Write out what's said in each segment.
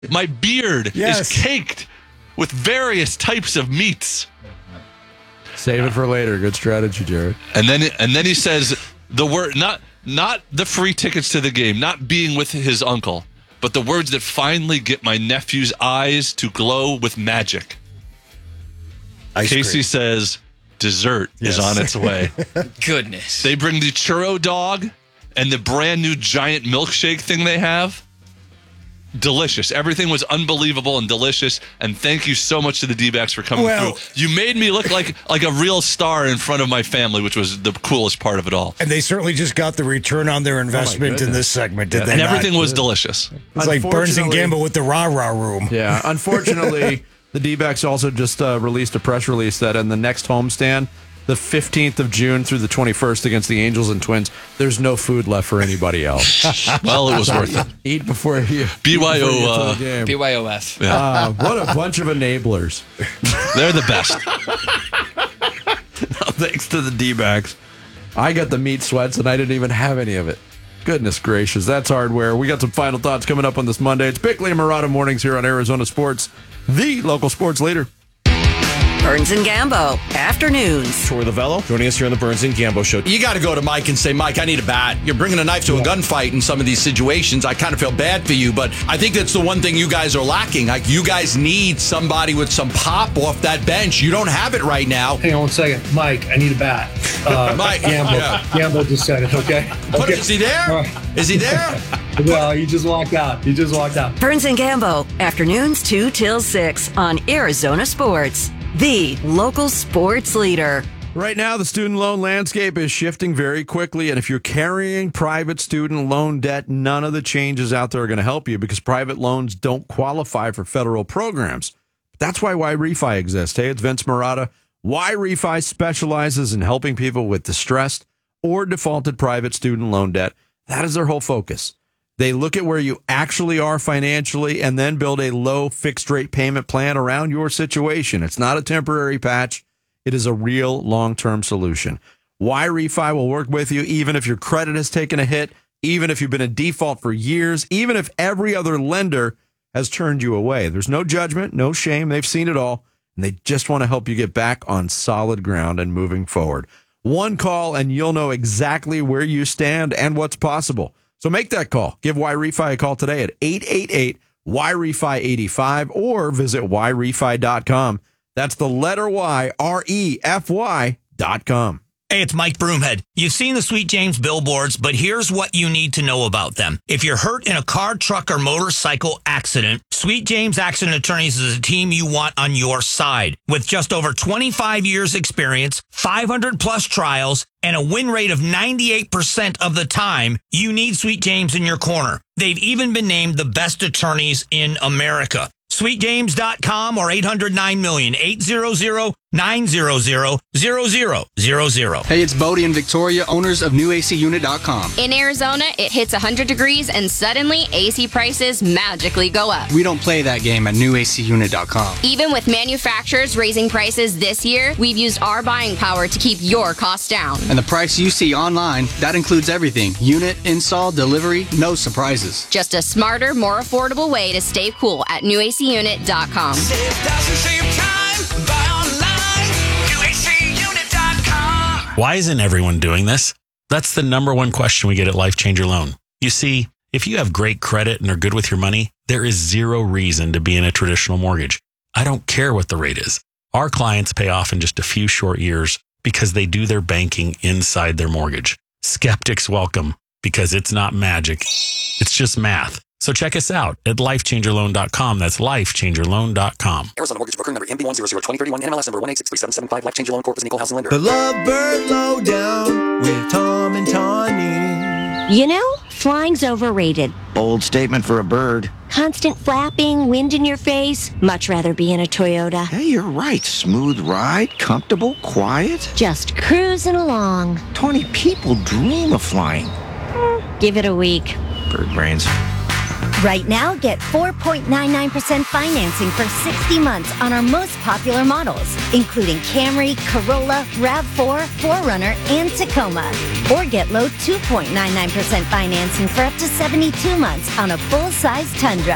My beard is caked with various types of meats. Save it for later. Good strategy, Jared. And then he says the word, not the free tickets to the game, not being with his uncle, but the words that finally get my nephew's eyes to glow with magic. Casey says dessert is on its way. Goodness. They bring the churro dog and the brand new giant milkshake thing they have. Delicious. Everything was unbelievable and delicious. And thank you so much to the D-backs for coming through. You made me look like a real star in front of my family, which was the coolest part of it all. And they certainly just got the return on their investment in this segment, did they? And everything was delicious. It's like Burns and Gamble with the rah-rah room. Yeah. Unfortunately, the D-backs also just released a press release that in the next homestand, the 15th of June through the 21st against the Angels and Twins, there's no food left for anybody else. Well, it was worth it. Eat before you BYOF. Yeah. What a bunch of enablers. They're the best. Thanks to the D-backs. I got the meat sweats and I didn't even have any of it. Goodness gracious, that's hardware. We got some final thoughts coming up on this Monday. It's Bickley and Murata Mornings here on Arizona Sports, the local sports leader. Burns and Gambo, afternoons. Troy Lavello joining us here on the Burns and Gambo Show. You got to go to Mike and say, Mike, I need a bat. You're bringing a knife to a gunfight in some of these situations. I kind of feel bad for you, but I think that's the one thing you guys are lacking. Like, you guys need somebody with some pop off that bench. You don't have it right now. Hang on 1 second. Mike, I need a bat. Mike, Gambo just said it, okay? Is he there? Is he there? Well, he just walked out. Burns and Gambo, afternoons 2 till 6 on Arizona Sports, the local sports leader. Right now, the student loan landscape is shifting very quickly, and if you're carrying private student loan debt, none of the changes out there are going to help you because private loans don't qualify for federal programs. That's why Refi exists. Hey, it's Vince Murata. Refi specializes in helping people with distressed or defaulted private student loan debt. That is their whole focus. They look at where you actually are financially and then build a low fixed rate payment plan around your situation. It's not a temporary patch. It is a real long-term solution. Refi will work with you even if your credit has taken a hit, even if you've been in default for years, even if every other lender has turned you away. There's no judgment, no shame. They've seen it all, and they just want to help you get back on solid ground and moving forward. One call, and you'll know exactly where you stand and what's possible. So make that call. Give Refi a call today at 888-YREFI85 or visit YREFI.com. That's the letter Y, REFY.com. Hey, it's Mike Broomhead. You've seen the Sweet James billboards, but here's what you need to know about them. If you're hurt in a car, truck, or motorcycle accident, Sweet James Accident Attorneys is a team you want on your side. With just over 25 years experience, 500 plus trials, and a win rate of 98% of the time, you need Sweet James in your corner. They've even been named the best attorneys in America. SweetJames.com or 800-9000000, 800-900-0000. Hey, it's Bodie and Victoria, owners of NewACUnit.com. In Arizona, it hits 100 degrees and suddenly AC prices magically go up. We don't play that game at NewACUnit.com. Even with manufacturers raising prices this year, we've used our buying power to keep your costs down. And the price you see online, that includes everything. Unit, install, delivery, no surprises. Just a smarter, more affordable way to stay cool at NewACUnit.com. Save time, buy online, NewACUnit.com. Why isn't everyone doing this? That's the number one question we get at Life Changer Loan. You see, if you have great credit and are good with your money, there is zero reason to be in a traditional mortgage. I don't care what the rate is. Our clients pay off in just a few short years because they do their banking inside their mortgage. Skeptics welcome, because it's not magic. It's just math. So check us out at lifechangerloan.com. That's lifechangerloan.com. Arizona Mortgage Broker number MB1002031, NMLS number 1863775. Life Changer Loan Corp is an equal housing lender. The Lovebird Lowdown with Tom and Tawny. You know, flying's overrated. Bold statement for a bird. Constant flapping, wind in your face. Much rather be in a Toyota. Hey, you're right. Smooth ride, comfortable, quiet. Just cruising along. 20 people dream of flying. Give it a week. Bird brains. Right now, get 4.99% financing for 60 months on our most popular models, including Camry, Corolla, RAV4, 4Runner, and Tacoma. Or get low 2.99% financing for up to 72 months on a full-size Tundra.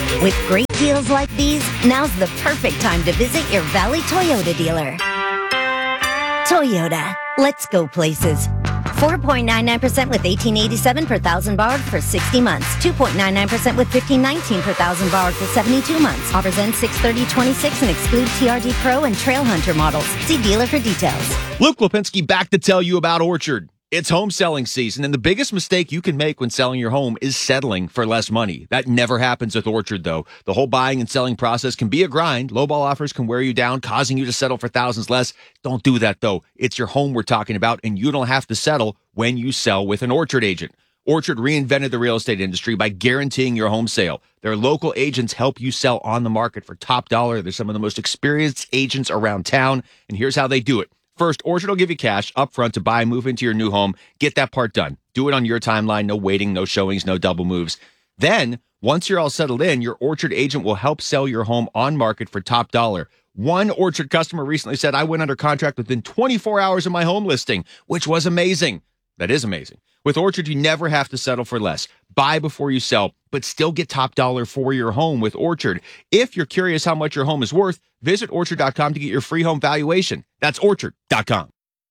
With great deals like these, now's the perfect time to visit your Valley Toyota dealer. Toyota, let's go places. 4.99% with $18.87 per thousand borrowed for 60 months. 2.99% with $15.19 per thousand borrowed for 72 months. Offers end 6/30/26 and exclude TRD Pro and Trail Hunter models. See dealer for details. Luke Lipinski back to tell you about Orchard. It's home selling season, and the biggest mistake you can make when selling your home is settling for less money. That never happens with Orchard, though. The whole buying and selling process can be a grind. Lowball offers can wear you down, causing you to settle for thousands less. Don't do that, though. It's your home we're talking about, and you don't have to settle when you sell with an Orchard agent. Orchard reinvented the real estate industry by guaranteeing your home sale. Their local agents help you sell on the market for top dollar. They're some of the most experienced agents around town, and here's how they do it. First, Orchard will give you cash up front to buy and move into your new home. Get that part done. Do it on your timeline. No waiting, no showings, no double moves. Then, once you're all settled in, your Orchard agent will help sell your home on market for top dollar. One Orchard customer recently said, I went under contract within 24 hours of my home listing, which was amazing. That is amazing. With Orchard, you never have to settle for less. Buy before you sell, but still get top dollar for your home with Orchard. If you're curious how much your home is worth, visit Orchard.com to get your free home valuation. That's Orchard.com.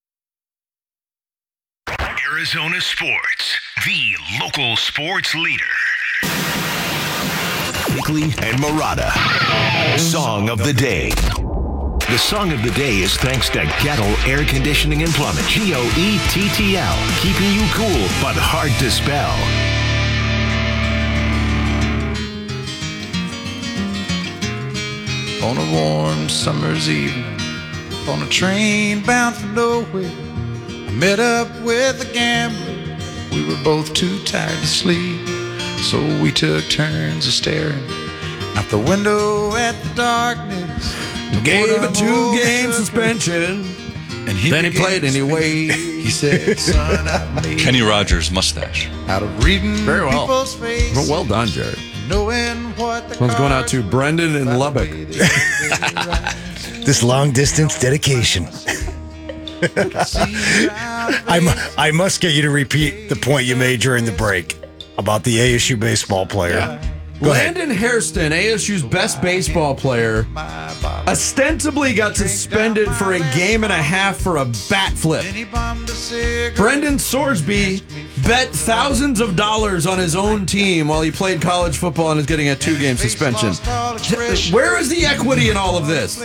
Arizona Sports, the local sports leader. Bickley and Marotta. Song of the day. The song of the day is thanks to Gettle Air Conditioning and Plumbing. GOETTL, keeping you cool but hard to spell. On a warm summer's evening, on a train bound for nowhere, I met up with a gambler. We were both too tired to sleep, so we took turns of staring out the window at the darkness. Gave a 2-game suspension, and then he played anyway. He said, son, I made Kenny Rogers mustache. out of reading Very well. people's faces, Well done, Jared. knowing what the One's going out to Brendan in Lubbock. This long distance dedication. I must get you to repeat the point you made during the break about the ASU baseball player. Yeah. Go ahead. Landon Hairston, ASU's best baseball player, ostensibly got suspended for a game and a half for a bat flip. Brendan Sorsby bet thousands of dollars on his own team while he played college football and is getting a 2-game suspension. Where is the equity in all of this?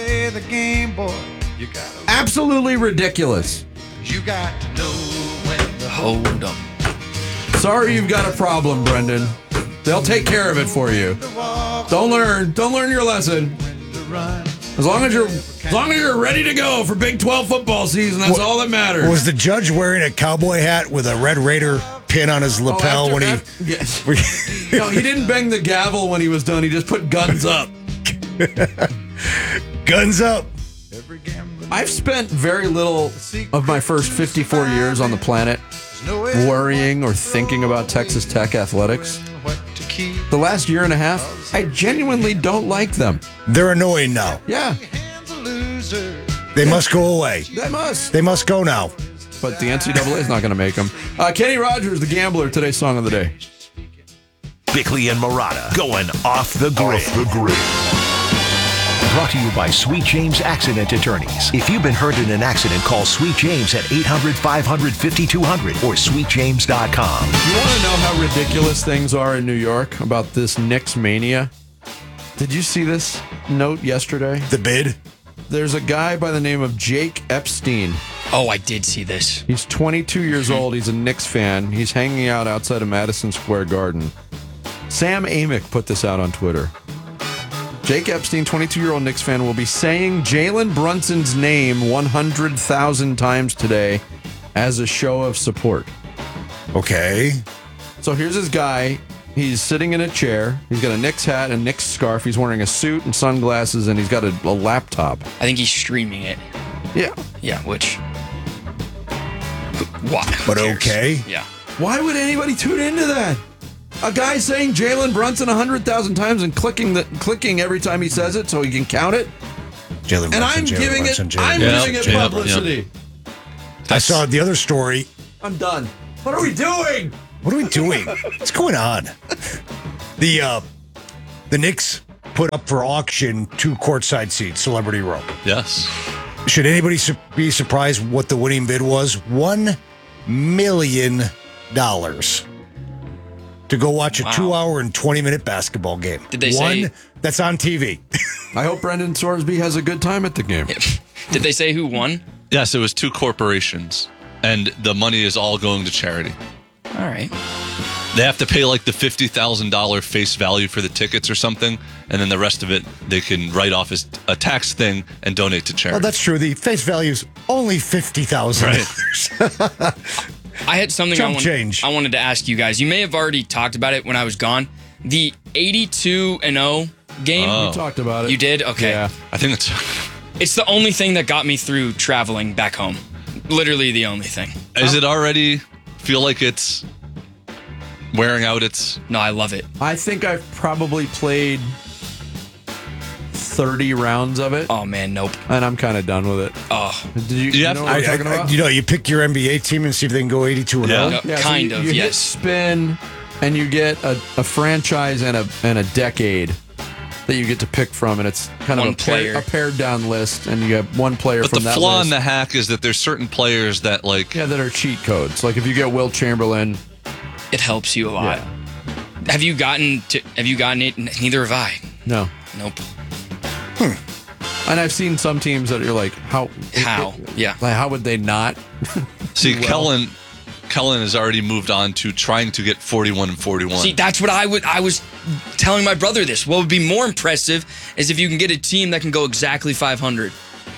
Absolutely ridiculous. You got to know when to hold 'em. Sorry you've got a problem, Brendan. They'll take care of it for you. Don't learn your lesson. As long as you're ready to go for Big 12 football season, that's all that matters. Was the judge wearing a cowboy hat with a Red Raider pin on his lapel when he? Yes. No, he didn't bang the gavel when he was done. He just put guns up. Guns up. I've spent very little of my first 54 years on the planet worrying or thinking about Texas Tech athletics. The last year and a half, I genuinely don't like them. They're annoying now. Yeah. They must go away. They must. They must go now. But the NCAA is not going to make them. Kenny Rogers, the gambler, today's song of the day. Bickley and Marotta going off the grid. Brought to you by Sweet James Accident Attorneys. If you've been hurt in an accident, call Sweet James at 800-500-5200 or sweetjames.com. You want to know how ridiculous things are in New York about this Knicks mania? Did you see this note yesterday? The bid? There's a guy by the name of Jake Epstein. Oh, I did see this. He's 22 years old. He's a Knicks fan. He's hanging out outside of Madison Square Garden. Sam Amick put this out on Twitter. Jake Epstein, 22-year-old Knicks fan, will be saying Jalen Brunson's name 100,000 times today as a show of support. Okay. So here's this guy. He's sitting in a chair. He's got a Knicks hat and Knicks scarf. He's wearing a suit and sunglasses, and he's got a laptop. I think he's streaming it. Yeah. Yeah, which... Why? But okay. Yeah. Why would anybody tune into that? A guy saying Jalen Brunson 100,000 times and clicking every time he says it so he can count it. Jalen Brunson, and I'm giving it publicity. I saw the other story. I'm done. What are we doing? What are we doing? What's going on? The The Knicks put up for auction 2 courtside seats, Celebrity Row. Yes. Should anybody be surprised what the winning bid was? $1 million to go watch a 2-hour and 20-minute basketball game. Did they say that's on TV? I hope Brendan Sorsby has a good time at the game. Did they say who won? Yes, it was 2 corporations, and the money is all going to charity. All right. They have to pay like the $50,000 face value for the tickets or something, and then the rest of it they can write off as a tax thing and donate to charity. Well, that's true. The face value is only $50,000. Right. I had something change. I wanted to ask you guys. You may have already talked about it when I was gone. The 82-0 game. We talked about it. You did? Okay. Yeah. I think it's the only thing that got me through traveling back home. Literally the only thing. Is it already feel like it's wearing out its... No, I love it. I think I've probably played 30 rounds of it. Oh, man, nope. And I'm kind of done with it. Oh. Did you know what I'm talking about? You pick your NBA team and see if they can go 82-0. Yeah, kind so of, you yes. hit spin, and you get a franchise and a decade that you get to pick from, and it's kind of a pared down list, and you have one player but from that the flaw list. in the hack is that there's certain players that like... Yeah, that are cheat codes. Like if you get Wilt Chamberlain... It helps you a lot. Yeah. Have you gotten it? Neither have I. No. Nope. And I've seen some teams that you're like, how? Yeah. Like, how would they not? See, Kellen has already moved on to trying to get 41 and 41. See, that's what I was telling my brother this. What would be more impressive is if you can get a team that can go exactly 500.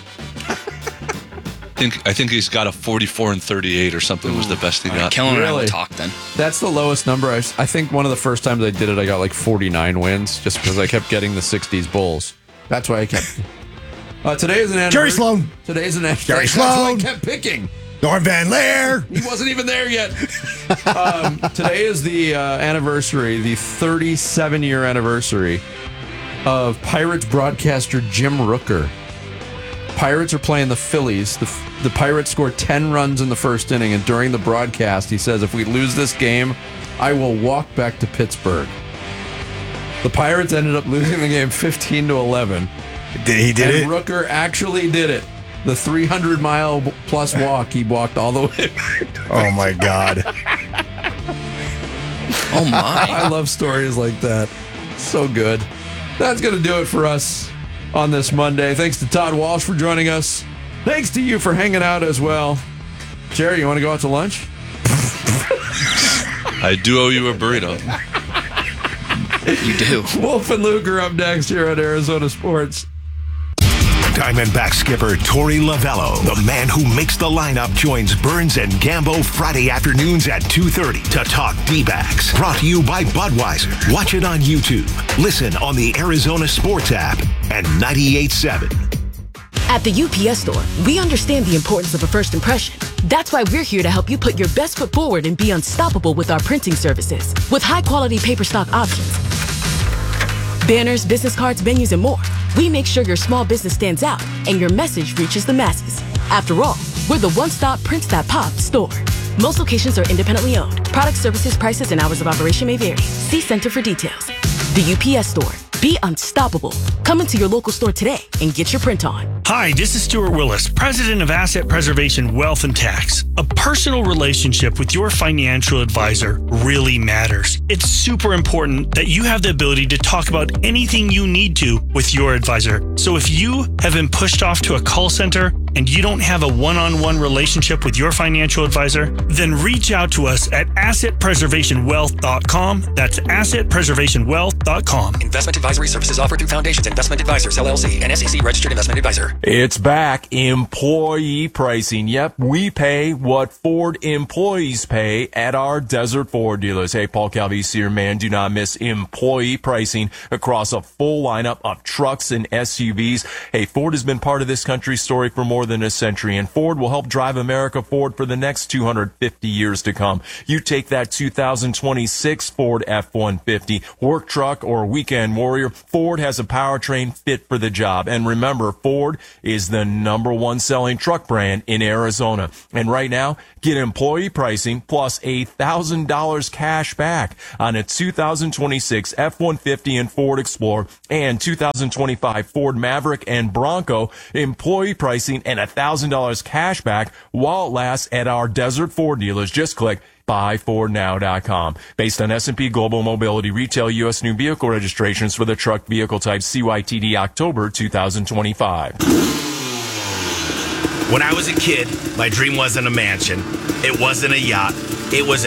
I think he's got a 44 and 38 or something was the best he got. Kellen and I will talk then. That's the lowest number. I think one of the first times I did it, I got like 49 wins just because I kept getting the 60s Bulls. That's why I kept... today is an anniversary. Jerry Sloan. Today's an anniversary. Jerry That's Sloan. why I kept picking. Norm Van Leer. He wasn't even there yet. Today is the anniversary, the 37-year anniversary of Pirates broadcaster Jim Rooker. Pirates are playing the Phillies. The Pirates scored 10 runs in the first inning, and during the broadcast, he says, if we lose this game, I will walk back to Pittsburgh. The Pirates ended up losing the game 15-11. He did it? And Rooker actually did it. The 300-mile-plus walk, he walked all the way back. Oh, my God. Oh, my. I love stories like that. So good. That's going to do it for us on this Monday. Thanks to Todd Walsh for joining us. Thanks to you for hanging out as well. Jerry, you want to go out to lunch? I do owe you a burrito. You do. Wolf and Luke are up next here on Arizona Sports. Diamondback skipper Torey Lovello, the man who makes the lineup, joins Burns and Gambo Friday afternoons at 2:30 to talk D-backs. Brought to you by Budweiser. Watch it on YouTube. Listen on the Arizona Sports app and 98.7. At the UPS Store, we understand the importance of a first impression. That's why we're here to help you put your best foot forward and be unstoppable with our printing services. With high-quality paper stock options, banners, business cards, menus, and more, we make sure your small business stands out and your message reaches the masses. After all, we're the one-stop prints that pop store. Most locations are independently owned. Product, services, prices, and hours of operation may vary. See Center for details. The UPS Store. Be unstoppable. Come into your local store today and get your print on. Hi, this is Stuart Willis, President of Asset Preservation Wealth and Tax. A personal relationship with your financial advisor really matters. It's super important that you have the ability to talk about anything you need to with your advisor. So if you have been pushed off to a call center and you don't have a one-on-one relationship with your financial advisor, then reach out to us at assetpreservationwealth.com. That's assetpreservationwealth.com. Investment advisory services offered through Foundations Investment Advisors, LLC, an SEC registered investment advisor. It's back. Employee pricing. Yep, we pay what Ford employees pay at our Desert Ford dealers. Hey, Paul Calvisi here, man. Do not miss employee pricing across a full lineup of trucks and SUVs. Hey, Ford has been part of this country's story for more more than a century, and Ford will help drive America forward for the next 250 years to come. You take that 2026 Ford F-150, work truck, or weekend warrior, Ford has a powertrain fit for the job. And remember, Ford is the #1 selling truck brand in Arizona. And right now, get employee pricing plus $1,000 cash back on a 2026 F-150 and Ford Explorer and 2025 Ford Maverick and Bronco. Employee pricing and $1,000 cash back while it lasts at our Desert Ford dealers. Just click buyfordnow.com. Based on S&P Global Mobility Retail U.S. new vehicle registrations for the truck vehicle type CYTD October 2025. When I was a kid, my dream wasn't a mansion. It wasn't a yacht. It was a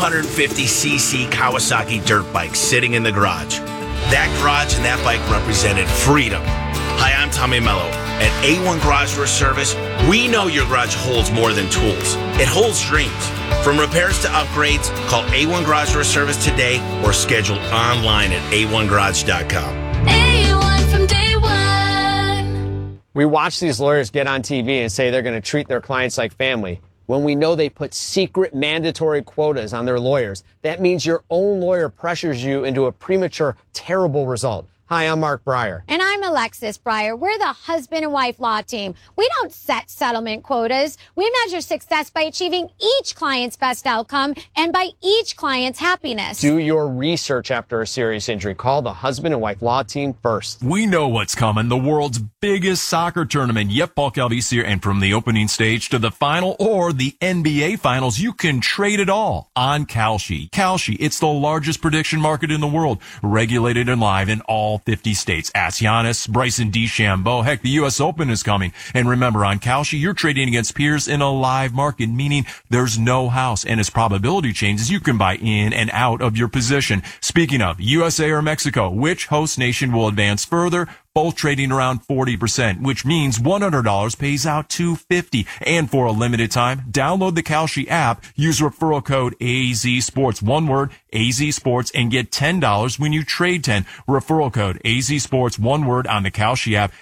250cc Kawasaki dirt bike sitting in the garage. That garage and that bike represented freedom. Hi, I'm Tommy Mello. At A1 Garage Door Service, we know your garage holds more than tools. It holds dreams. From repairs to upgrades, call A1 Garage Door Service today or schedule online at a1garage.com. A1 from day one. We watch these lawyers get on TV and say they're going to treat their clients like family, when we know they put secret mandatory quotas on their lawyers. That means your own lawyer pressures you into a premature, terrible result. Hi, I'm Mark Breyer. And I'm Alexis Breyer. We're the husband and wife law team. We don't set settlement quotas. We measure success by achieving each client's best outcome and by each client's happiness. Do your research after a serious injury. Call the husband and wife law team first. We know what's coming. The world's biggest soccer tournament. Yep, Paul Calvisi here. And from the opening stage to the final or the NBA finals, you can trade it all on Kalshi. Kalshi, it's the largest prediction market in the world, regulated and live in all 50 states. Ask Giannis, Bryson DeChambeau. Heck, the U.S. Open is coming. And remember, on Kalshi, you're trading against peers in a live market, meaning there's no house. And as probability changes, you can buy in and out of your position. Speaking of USA or Mexico, which host nation will advance further? Both trading around 40%, which means $100 pays out $250. And for a limited time, download the Kalshi app, use referral code AZSports, one word, AZSports, and get $10 when you trade 10. Referral code AZSports, one word, on the Kalshi app,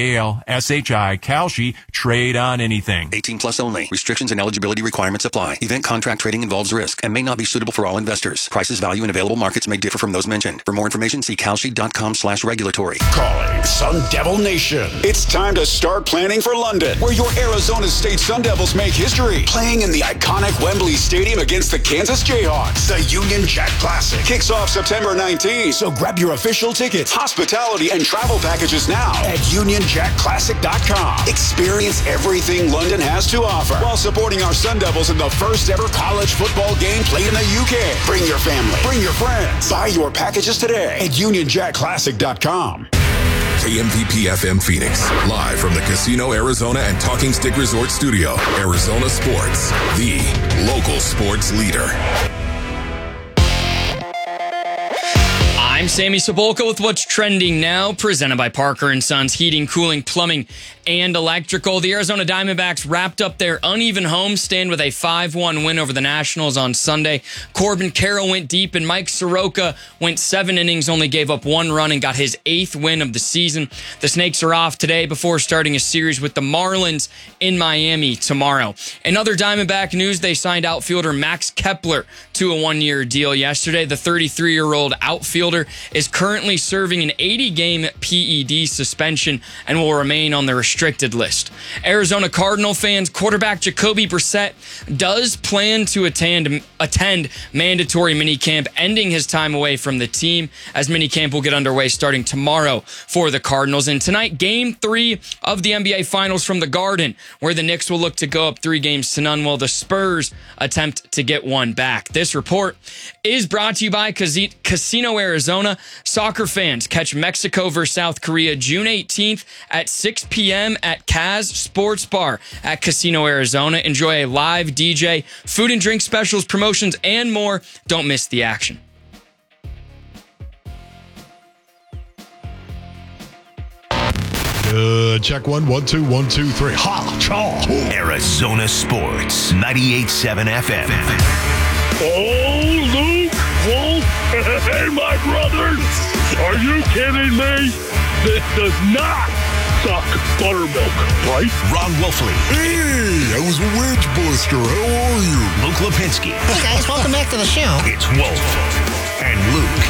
Kalshi, Kalshi, trade on anything. 18 plus only. Restrictions and eligibility requirements apply. Event contract trading involves risk and may not be suitable for all investors. Prices, value, and available markets may differ from those mentioned. For more information, see kalshi.com/regulatory. Calling Sun Devil Nation. It's time to start planning for London, where your Arizona State Sun Devils make history. Playing in the iconic Wembley Stadium against the Kansas Jayhawks. The Union Jack Classic kicks off September 19th. So grab your official tickets, hospitality, and travel packages now at UnionJackClassic.com. Experience everything London has to offer while supporting our Sun Devils in the first ever college football game played in the UK. Bring your family. Bring your friends. Buy your packages today at UnionJackClassic.com. KMVP FM Phoenix, live from the Casino Arizona and Talking Stick Resort Studio. Arizona Sports, the local sports leader. I'm Sammy Sabolka with what's trending now, presented by Parker & Sons Heating, Cooling, Plumbing, and Electrical. The Arizona Diamondbacks wrapped up their uneven homestand with a 5-1 win over the Nationals on Sunday. Corbin Carroll went deep, and Mike Soroka went 7 innings, only gave up 1 run, and got his 8th win of the season. The Snakes are off today before starting a series with the Marlins in Miami tomorrow. In other Diamondback news, they signed outfielder Max Kepler to a 1-year deal yesterday. The 33-year-old outfielder is currently serving an 80-game PED suspension and will remain on the restricted list. Arizona Cardinal fans, quarterback Jacoby Brissett does plan to attend mandatory minicamp, ending his time away from the team, as minicamp will get underway starting tomorrow for the Cardinals. And tonight, Game 3 of the NBA Finals from the Garden, where the Knicks will look to go up 3-0 while the Spurs attempt to get one back. This report is brought to you by Casino Arizona. Soccer fans, catch Mexico versus South Korea June 18th at 6 p.m. at Kaz Sports Bar at Casino Arizona. Enjoy a live DJ, food and drink specials, promotions, and more. Don't miss the action. Check 1, 1, 2, 1, 2, 3. Ha! Chaw! Arizona Sports, 98.7 FM. Oh, Luke, Wolf, hey, my brothers, are you kidding me? This does not suck buttermilk, right? Ron Wolfley. Hey, I was a wedge buster. How are you? Luke Lipinski. Hey guys, welcome back to the show. It's Wolf and Luke.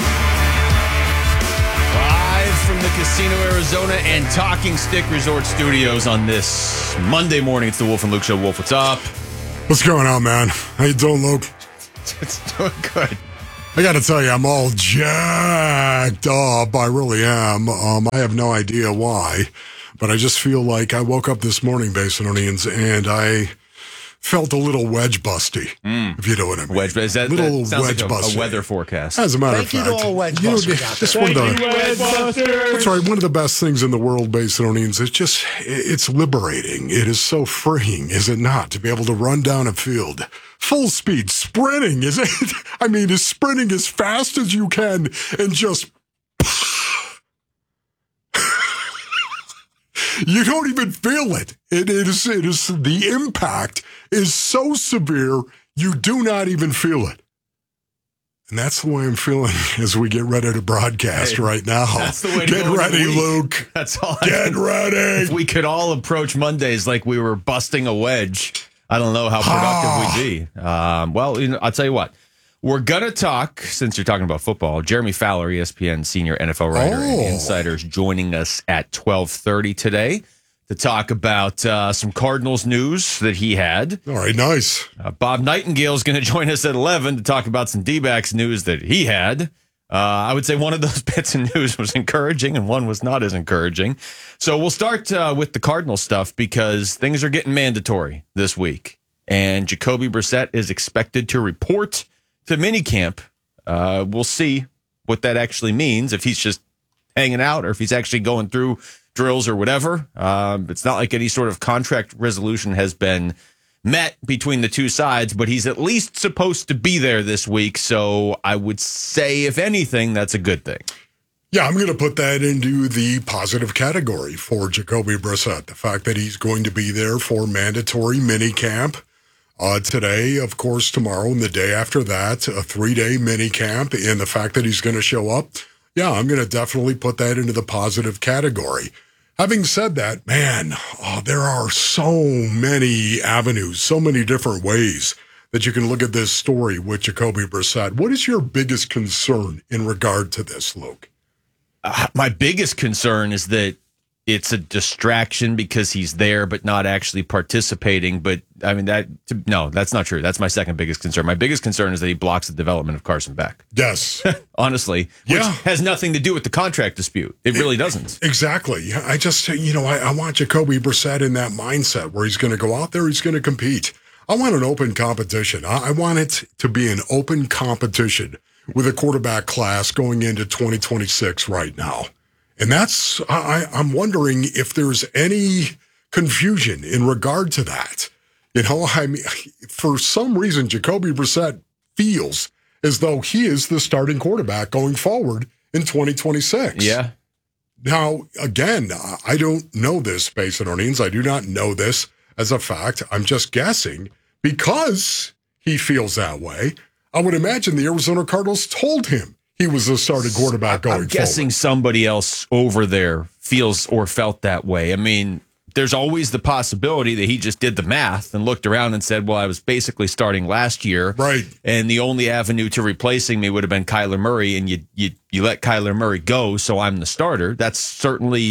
Live from the Casino Arizona and Talking Stick Resort Studios on this Monday morning. It's the Wolf and Luke Show. Wolf, what's up? What's going on, man? How you doing, Luke? It's doing good. I got to tell you, I'm all jacked up. I really am. I have no idea why, but I just feel like I woke up this morning, Basinonians, and I felt a little wedge busty, if you know what I mean. Wedge, is that little sounds wedge like busty. a weather forecast? As a matter Thank of you fact, to all wedge busters out there. That's right. One of the best things in the world, Basinonians, it's liberating. It is so freeing, is it not, to be able to run down a field full speed, sprinting, is it? I mean, is sprinting as fast as you can and just you don't even feel it. It is the impact is so severe you do not even feel it. And that's the way I'm feeling as we get ready to broadcast right now. That's the way to get go ready, into the week. Luke. That's all. Get ready. If we could all approach Mondays like we were busting a wedge, I don't know how productive we'd be. Well, I'll tell you what. We're going to talk, since you're talking about football, Jeremy Fowler, ESPN senior NFL writer and insider, is joining us at 12:30 today to talk about some Cardinals news that he had. All right, nice. Bob Nightingale is going to join us at 11 to talk about some D-backs news that he had. I would say one of those bits of news was encouraging and one was not as encouraging. So we'll start with the Cardinal stuff because things are getting mandatory this week. And Jacoby Brissett is expected to report to minicamp. We'll see what that actually means, if he's just hanging out or if he's actually going through drills or whatever. It's not like any sort of contract resolution has been met between the two sides, but he's at least supposed to be there this week. So I would say, if anything, that's a good thing. Yeah, I'm going to put that into the positive category for Jacoby Brissett. The fact that he's going to be there for mandatory minicamp today, of course, tomorrow, and the day after that, a 3-day minicamp, and the fact that he's going to show up. Yeah, I'm going to definitely put that into the positive category. Having said that, man, there are so many avenues, so many different ways that you can look at this story with Jacoby Brissett. What is your biggest concern in regard to this, Luke? My biggest concern is that it's a distraction because he's there but not actually participating. But I mean, no, that's not true. That's my second biggest concern. My biggest concern is that he blocks the development of Carson Beck. Yes. Honestly, which has nothing to do with the contract dispute. It really doesn't. Exactly. I just, I want Jacoby Brissett in that mindset where he's going to go out there, he's going to compete. I want an open competition. I want it to be an open competition with a quarterback class going into 2026 right now. And that's, I'm wondering if there's any confusion in regard to that. I mean, for some reason, Jacoby Brissett feels as though he is the starting quarterback going forward in 2026. Yeah. Now, again, I don't know this, Basinonians. I do not know this as a fact. I'm just guessing because he feels that way. I would imagine the Arizona Cardinals told him he was the starting quarterback going forward. I'm guessing somebody else over there feels or felt that way. I mean, there's always the possibility that he just did the math and looked around and said, well, I was basically starting last year. Right. And the only avenue to replacing me would have been Kyler Murray, and you let Kyler Murray go, so I'm the starter. That's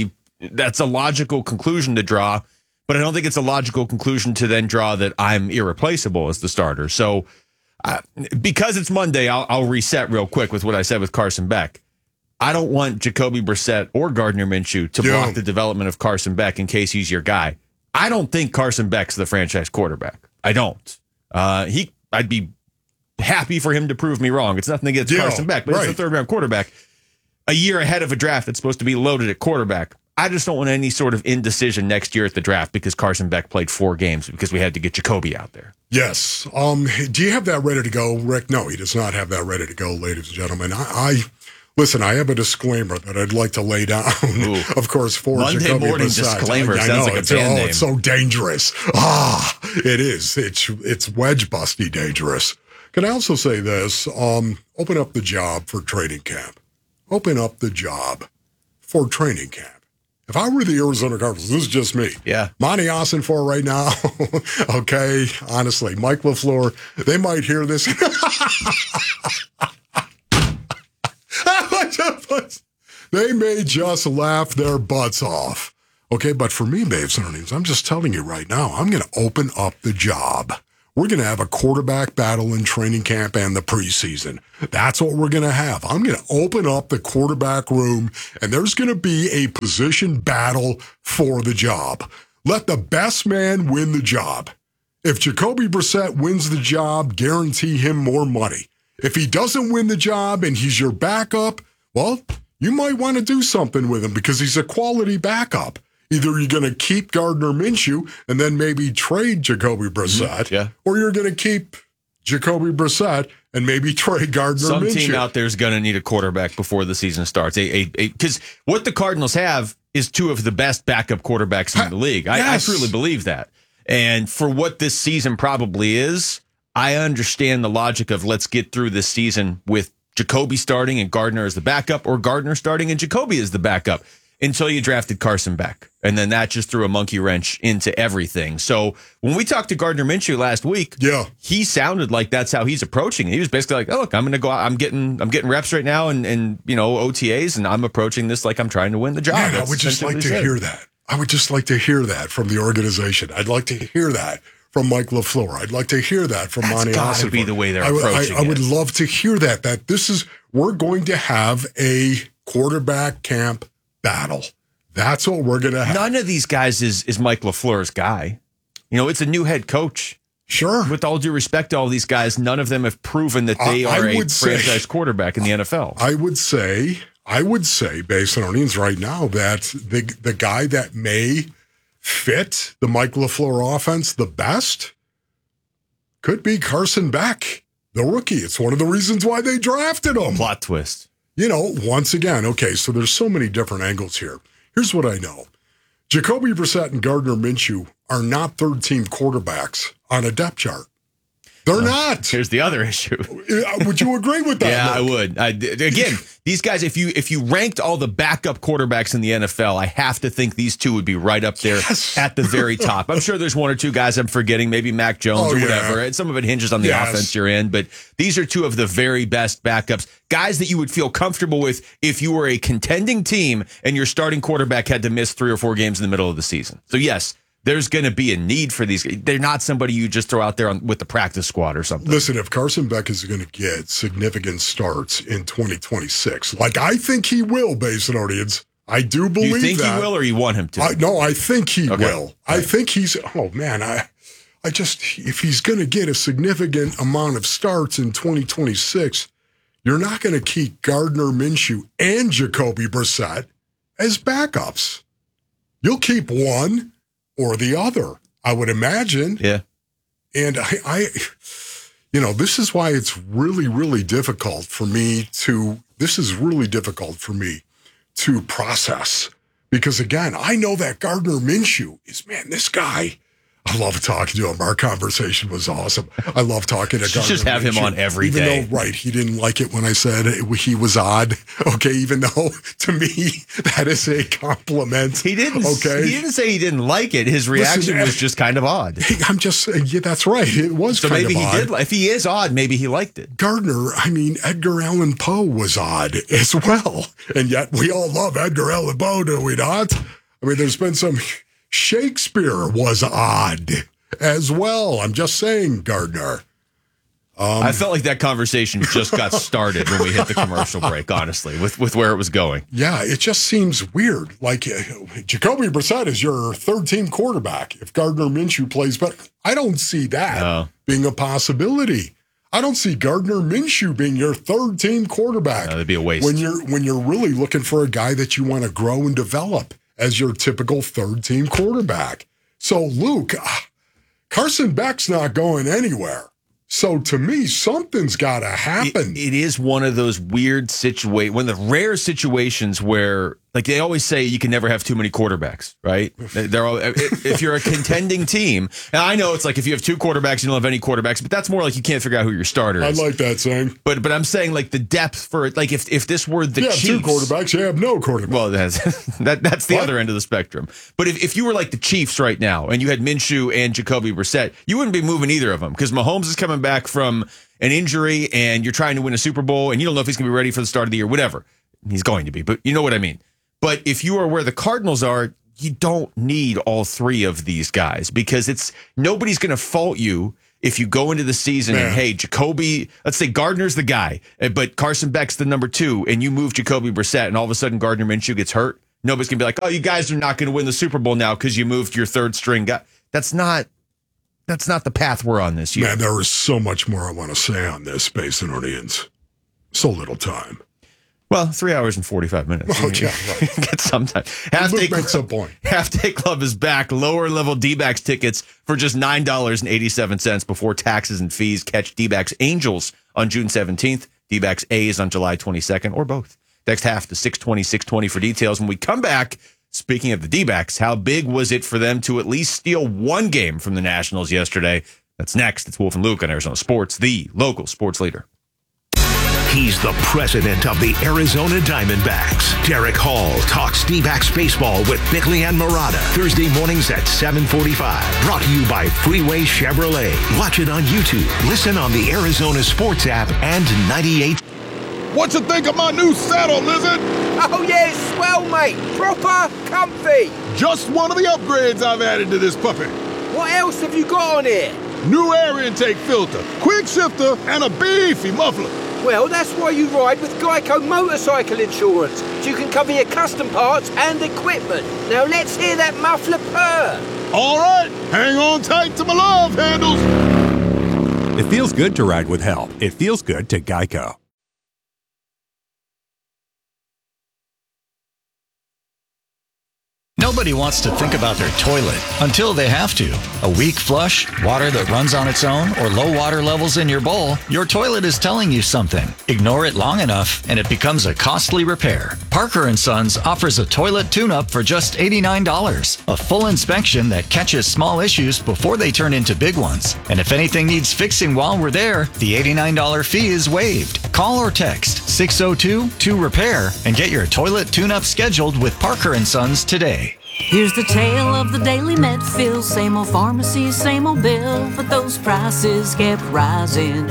a logical conclusion to draw, but I don't think it's a logical conclusion to then draw that I'm irreplaceable as the starter. So because it's Monday, I'll reset real quick with what I said with Carson Beck. I don't want Jacoby Brissett or Gardner Minshew to block the development of Carson Beck in case he's your guy. I don't think Carson Beck's the franchise quarterback. I don't. I'd be happy for him to prove me wrong. It's nothing against Carson Beck, but it's a third-round quarterback. A year ahead of a draft that's supposed to be loaded at quarterback. I just don't want any sort of indecision next year at the draft because Carson Beck played 4 games because we had to get Jacoby out there. Yes. Do you have that ready to go, Rick? No, he does not have that ready to go, ladies and gentlemen. Listen, I have a disclaimer that I'd like to lay down, of course, for Monday Jacoby morning Brissett. disclaimer sounds like a band name. It's so dangerous. It is. It's wedge busty dangerous. Can I also say this? Open up the job for training camp. Open up the job for training camp. If I were the Arizona Cardinals, this is just me. Yeah. Monty Ossenfort right now, okay, honestly, Mike LaFleur, they might hear this. They may just laugh their butts off. Okay, but for me, babes and honeymoons, I'm just telling you right now, I'm going to open up the job. We're going to have a quarterback battle in training camp and the preseason. That's what we're going to have. I'm going to open up the quarterback room, and there's going to be a position battle for the job. Let the best man win the job. If Jacoby Brissett wins the job, guarantee him more money. If he doesn't win the job and he's your backup, well, you might want to do something with him because he's a quality backup. Either you're going to keep Gardner Minshew and then maybe trade Jacoby Brissett, or you're going to keep Jacoby Brissett and maybe trade Gardner Some Minshew. team out there is going to need a quarterback before the season starts. Because what the Cardinals have is two of the best backup quarterbacks in the league. I truly believe that. And for what this season probably is, I understand the logic of let's get through this season with Jacoby starting and Gardner as the backup, or Gardner starting and Jacoby as the backup, until you drafted Carson Beck. And then that just threw a monkey wrench into everything. So when we talked to Gardner Minshew last week, he sounded like that's how he's approaching it. He was basically like, oh, look, I'm going to go out. I'm getting reps right now and OTAs, and I'm approaching this like I'm trying to win the job. Man, I would just like to hear that. I would just like to hear that from the organization. I'd like to hear that from Mike LaFleur. I'd like to hear that from Monty Ossenfort. That's got to be the way they're approaching it. I would love to hear that we're going to have a quarterback camp battle. That's what we're going to have. None of these guys is Mike LaFleur's guy. It's a new head coach. Sure. With all due respect to all these guys, none of them have proven that they are a franchise quarterback in the NFL. I would say, based on earnings right now, that the guy that may fit the Mike LaFleur offense the best could be Carson Beck, the rookie. It's one of the reasons why they drafted him. Plot twist. Once again, okay, so there's so many different angles here. Here's what I know. Jacoby Brissett and Gardner Minshew are not third-team quarterbacks on a depth chart. They're not. Here's the other issue. Would you agree with that? Yeah, Luke? I would. Again, these guys, if you ranked all the backup quarterbacks in the NFL, I have to think these two would be right up there at the very top. I'm sure there's one or two guys I'm forgetting, maybe Mac Jones or whatever. And some of it hinges on the offense you're in, but these are two of the very best backups. Guys that you would feel comfortable with if you were a contending team and your starting quarterback had to miss 3 or 4 games in the middle of the season. So yes, there's going to be a need for these. They're not somebody you just throw out there with the practice squad or something. Listen, if Carson Beck is going to get significant starts in 2026, like I think he will, based on audience, I do believe that. You think he will, or you want him to? No, I think he will. Right. I think he's. Oh man, I just if he's going to get a significant amount of starts in 2026, you're not going to keep Gardner Minshew and Jacoby Brissett as backups. You'll keep one or the other, I would imagine. Yeah. And I this is why it's really, really difficult for me to process. Because again, I know that Gardner Minshew is, this guy, I love talking to him. Our conversation was awesome. I love talking to Gardner just have Minshew, him on every even day. Though, he didn't like it when I said he was odd. Okay, even though to me that is a compliment. He didn't. Okay, he didn't say he didn't like it. His reaction was just kind of odd. I'm just that's right. It was so kind maybe of odd. he did. If he is odd, maybe he liked it. Gardner, Edgar Allan Poe was odd as well, and yet we all love Edgar Allan Poe, do we not? There's been some. Shakespeare was odd as well. I'm just saying, Gardner. I felt like that conversation just got started when we hit the commercial break, honestly, with where it was going. Yeah, it just seems weird. Like, Jacoby Brissett is your third-team quarterback if Gardner Minshew plays better. I don't see that being a possibility. I don't see Gardner Minshew being your third-team quarterback. That'd be a waste. When you're really looking for a guy that you want to grow and develop as your typical third-team quarterback. So, Luke, Carson Beck's not going anywhere. So, to me, something's got to happen. It is one of those weird situations, one of the rare situations where Like they always say, you can never have too many quarterbacks, right? They're all, if you're a contending team, and I know it's like if you have two quarterbacks, you don't have any quarterbacks, but that's more like you can't figure out who your starter is. I like that saying. But I'm saying like the depth for it, like if this were the Chiefs. You have two quarterbacks, you have no quarterback. Well, that's the other end of the spectrum. But if you were like the Chiefs right now and you had Minshew and Jacoby Brissett, you wouldn't be moving either of them because Mahomes is coming back from an injury and you're trying to win a Super Bowl and you don't know if he's going to be ready for the start of the year, whatever. He's going to be, but you know what I mean. But if you are where the Cardinals are, you don't need all three of these guys because nobody's going to fault you if you go into the season and, hey, Jacoby, let's say Gardner's the guy, but Carson Beck's the number 2, and you move Jacoby Brissett, and all of a sudden Gardner Minshew gets hurt. Nobody's going to be like, oh, you guys are not going to win the Super Bowl now because you moved your third string guy. That's not the path we're on this year. Man, there is so much more I want to say on this, Basinonians. So little time. Well, 3 hours and 45 minutes. Oh, yeah, right. Get some time. Half Day Club is back. Lower level D-backs tickets for just $9.87 before taxes and fees. Catch D-backs Angels on June 17th. D-backs A's on July 22nd, or both. Text half to 620 for details. When we come back, speaking of the D-backs, how big was it for them to at least steal one game from the Nationals yesterday? That's next. It's Wolf and Luke on Arizona Sports, the local sports leader. He's the president of the Arizona Diamondbacks. Derek Hall talks D-backs baseball with Bickley and Murata. Thursday mornings at 7:45. Brought to you by Freeway Chevrolet. Watch it on YouTube. Listen on the Arizona Sports app and 98. What you think of my new saddle, Lizard? Oh, yeah, it's swell, mate. Proper comfy. Just one of the upgrades I've added to this puppy. What else have you got on here? New air intake filter, quick shifter, and a beefy muffler. Well, that's why you ride with Geico Motorcycle Insurance. So you can cover your custom parts and equipment. Now let's hear that muffler purr. All right, hang on tight to my love handles. It feels good to ride with help. It feels good to Geico. Nobody wants to think about their toilet until they have to. A weak flush, water that runs on its own, or low water levels in your bowl, your toilet is telling you something. Ignore it long enough, and it becomes a costly repair. Parker & Sons offers a toilet tune-up for just $89. A full inspection that catches small issues before they turn into big ones. And if anything needs fixing while we're there, the $89 fee is waived. Call or text 602-2REPAIR and get your toilet tune-up scheduled with Parker & Sons today. Here's the tale of the daily Medfield. Same old pharmacy, same old bill, but those prices kept rising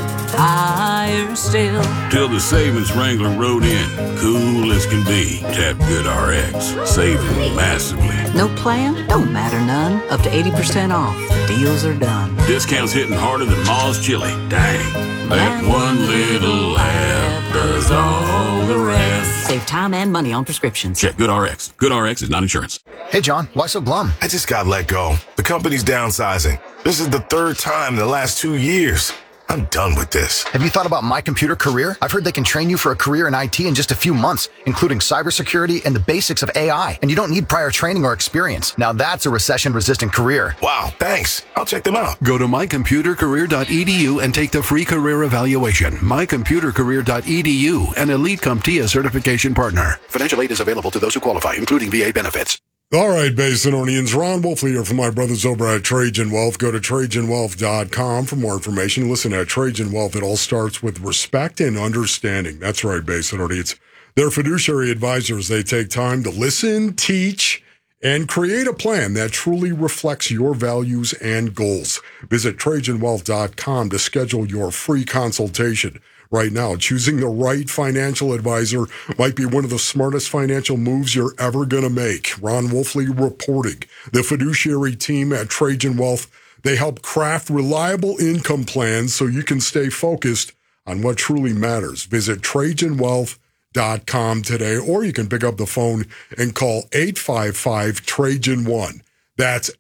higher still. Till the savings Wrangler rode in, cool as can be. Tap GoodRx, saving massively. No plan? Don't matter none. Up to 80% off. Deals are done. Discounts hitting harder than Ma's chili. Dang, that one little app does all the rest. Save time and money on prescriptions. Check GoodRx. GoodRx is not insurance. Hey, John, why so glum? I just got let go. The company's downsizing. This is the third time in the last 2 years. I'm done with this. Have you thought about My Computer Career? I've heard they can train you for a career in IT in just a few months, including cybersecurity and the basics of AI. And you don't need prior training or experience. Now that's a recession-resistant career. Wow, thanks. I'll check them out. Go to mycomputercareer.edu and take the free career evaluation. Mycomputercareer.edu, an Elite CompTIA certification partner. Financial aid is available to those who qualify, including VA benefits. All right, Basinonians, Ron Wolfley here from my brothers over at Trajan Wealth. Go to TrajanWealth.com for more information. Listen, at Trajan Wealth, it all starts with respect and understanding. That's right, Basinonians. They're fiduciary advisors. They take time to listen, teach, and create a plan that truly reflects your values and goals. Visit TrajanWealth.com to schedule your free consultation. Right now, choosing the right financial advisor might be one of the smartest financial moves you're ever going to make. Ron Wolfley reporting. The fiduciary team at Trajan Wealth, they help craft reliable income plans so you can stay focused on what truly matters. Visit TrajanWealth.com today, or you can pick up the phone and call 855-TRAJAN-1. That's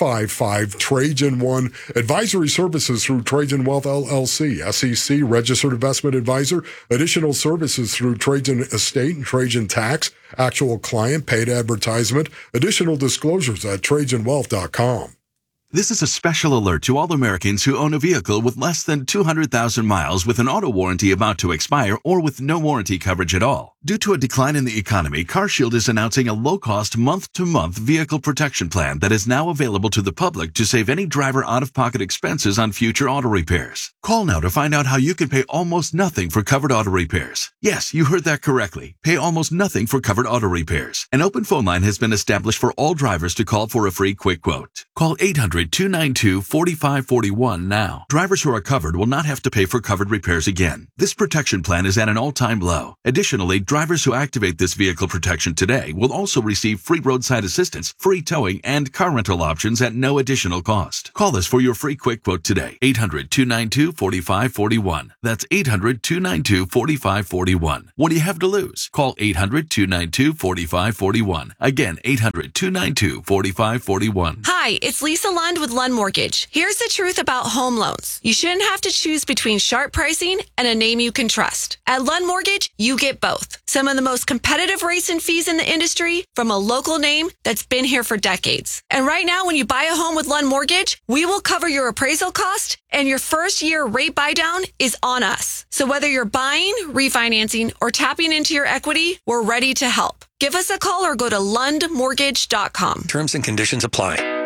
855-TRAJAN-1. Advisory services through Trajan Wealth LLC, SEC registered investment advisor. Additional services through Trajan Estate and Trajan Tax. Actual client paid advertisement. Additional disclosures at TrajanWealth.com. This is a special alert to all Americans who own a vehicle with less than 200,000 miles with an auto warranty about to expire or with no warranty coverage at all. Due to a decline in the economy, CarShield is announcing a low-cost month-to-month vehicle protection plan that is now available to the public to save any driver out-of-pocket expenses on future auto repairs. Call now to find out how you can pay almost nothing for covered auto repairs. Yes, you heard that correctly. Pay almost nothing for covered auto repairs. An open phone line has been established for all drivers to call for a free quick quote. Call 800-292-4541 now. Drivers who are covered will not have to pay for covered repairs again. This protection plan is at an all-time low. Additionally, drivers who activate this vehicle protection today will also receive free roadside assistance, free towing, and car rental options at no additional cost. Call us for your free quick quote today. 800-292-4541. That's 800-292-4541. What do you have to lose? Call 800-292-4541. Again, 800-292-4541. Hi, it's Lisa Lund with Lund Mortgage. Here's the truth about home loans. You shouldn't have to choose between sharp pricing and a name you can trust. At Lund Mortgage, you get both. Some of the most competitive rates and fees in the industry from a local name that's been here for decades. And right now, when you buy a home with Lund Mortgage, we will cover your appraisal cost, and your first year rate buy down is on us. So whether you're buying, refinancing, or tapping into your equity, we're ready to help. Give us a call or go to lundmortgage.com. Terms and conditions apply.